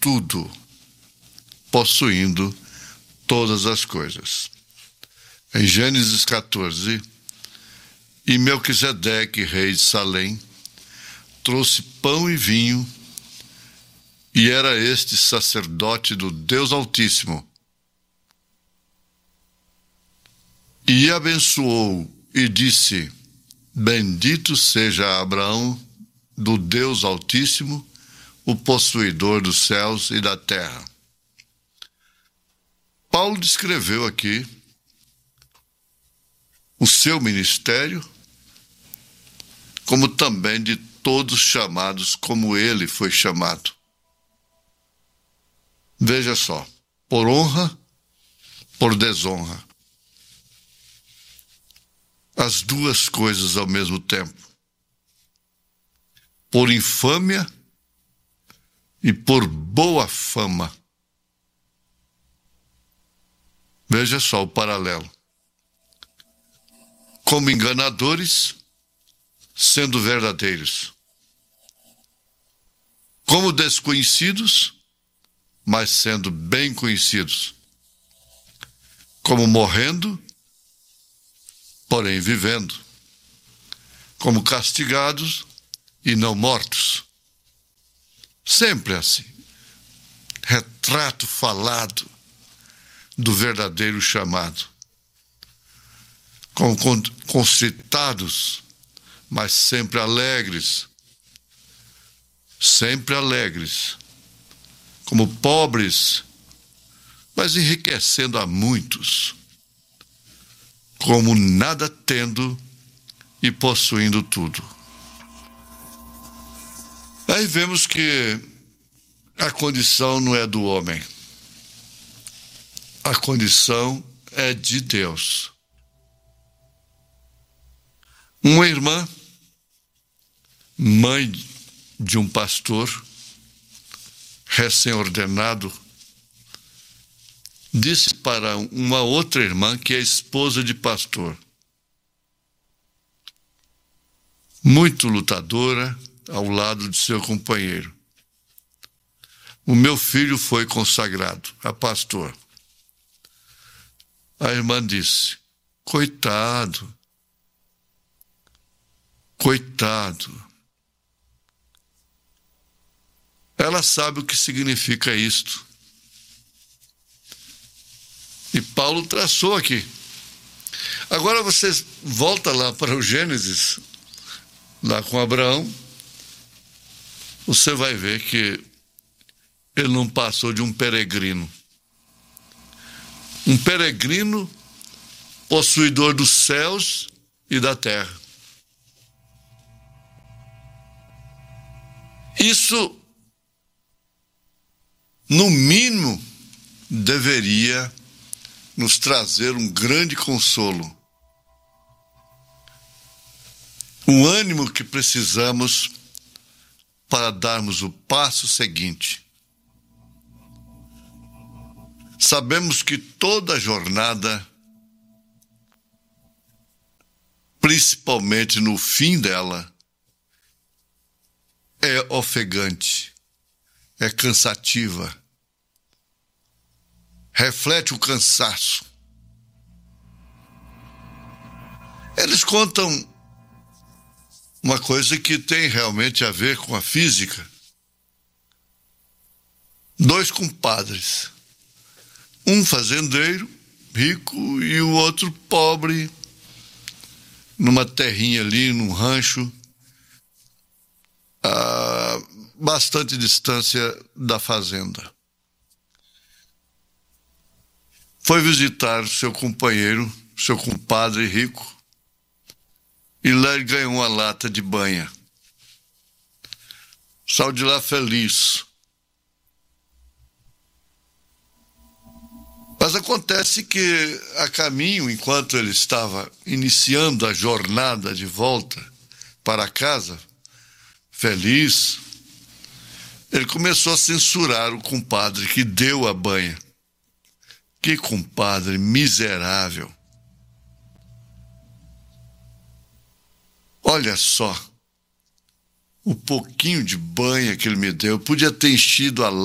tudo, possuindo todas as coisas. Em Gênesis 14, e Melquisedeque, rei de Salém, trouxe pão e vinho, e era este sacerdote do Deus Altíssimo. E abençoou e disse: bendito seja Abraão do Deus Altíssimo, o possuidor dos céus e da terra. Paulo descreveu aqui o seu ministério, como também de todos chamados como ele foi chamado. Veja só, por honra, por desonra. As duas coisas ao mesmo tempo. Por infâmia e por boa fama. Veja só o paralelo. Como enganadores, sendo verdadeiros. Como desconhecidos, mas sendo bem conhecidos. Como morrendo, porém vivendo. Como castigados e não mortos. Sempre assim. Retrato falado do verdadeiro chamado. Como constritados, mas sempre alegres. Sempre alegres. Como pobres, mas enriquecendo a muitos. Como nada tendo e possuindo tudo. Aí vemos que a condição não é do homem. A condição é de Deus. Uma irmã, mãe de um pastor, recém-ordenado, disse para uma outra irmã que é esposa de pastor, muito lutadora ao lado de seu companheiro: o meu filho foi consagrado a pastor. A irmã disse: coitado, coitado. Ela sabe o que significa isto. E Paulo traçou aqui. Agora vocês voltam lá para o Gênesis, lá com Abraão, você vai ver que ele não passou de um peregrino. Um peregrino possuidor dos céus e da terra. Isso, no mínimo, deveria nos trazer um grande consolo. O ânimo que precisamos para darmos o passo seguinte. Sabemos que toda jornada, principalmente no fim dela, é ofegante, é cansativa, reflete o cansaço. Eles contam uma coisa que tem realmente a ver com a física. 2 compadres, um fazendeiro rico e o outro pobre, numa terrinha ali, num rancho, a bastante distância da fazenda. Foi visitar seu companheiro, seu compadre rico, e lá ele ganhou uma lata de banha. Saiu de lá feliz. Mas acontece que, a caminho, enquanto ele estava iniciando a jornada de volta para casa, feliz, ele começou a censurar o compadre que deu a banha. Que compadre miserável! Olha só, o pouquinho de banha que ele me deu, podia ter enchido a